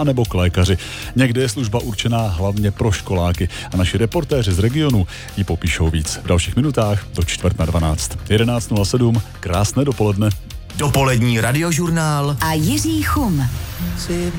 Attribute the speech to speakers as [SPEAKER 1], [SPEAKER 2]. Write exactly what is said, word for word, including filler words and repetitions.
[SPEAKER 1] anebo k lékaři. Někde je služba určená hlavně pro školáky a naši reportéři z regionu ji popíšou víc. V dalších minutách do čtvrt na dvanáct. jedenáct nula sedm, krásné dopoledne.
[SPEAKER 2] Dopolední radiožurnál
[SPEAKER 3] a Jiří Chum.